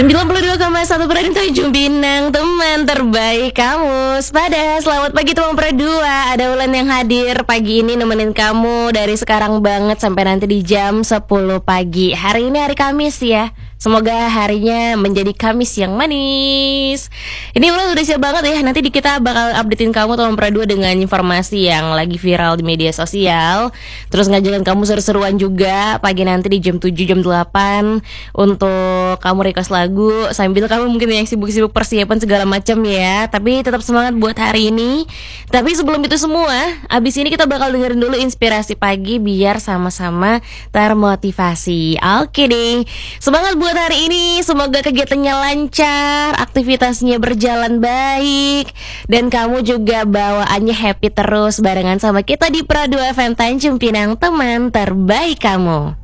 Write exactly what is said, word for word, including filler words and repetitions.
sembilan puluh dua koma satu Pradua Tanjung Pinang, teman terbaik kamu. Sepada selamat pagi teman Pradua. Ada Ulan yang hadir pagi ini nemenin kamu dari sekarang banget sampai nanti di jam sepuluh pagi. Hari ini hari Kamis ya. Semoga harinya menjadi Kamis yang manis. Ini Ulan udah siap banget ya. Nanti di kita bakal updatein kamu teman Pradua dengan informasi yang lagi viral di media sosial. Terus ngajakin kamu seru-seruan juga pagi nanti di jam tujuh, jam delapan untuk kamu request lagu sambil kamu mungkin yang sibuk-sibuk persiapan segala macam ya. Tapi tetap semangat buat hari ini. Tapi sebelum itu semua, abis ini kita bakal dengerin dulu inspirasi pagi biar sama-sama termotivasi. Oke deh, semangat buat hari ini. Semoga kegiatannya lancar, aktivitasnya berjalan baik, dan kamu juga bawaannya happy terus barengan sama kita di Pradua F M Tanjung Pinang, teman terbaik kamu.